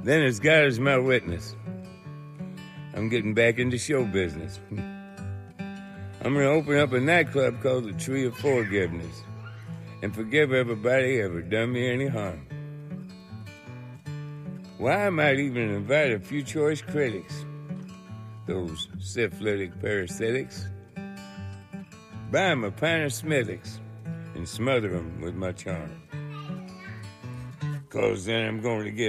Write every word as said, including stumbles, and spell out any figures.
Then as God is my witness, I'm getting back into show business. I'm going to open up a nightclub called the Tree of Forgiveness and forgive everybody ever done me any harm. Why, I might even invite a few choice critics, those syphilitic parasitics, buy 'em a pint of Smithwick's and smother 'em with my charm. 'Cause then I'm going to get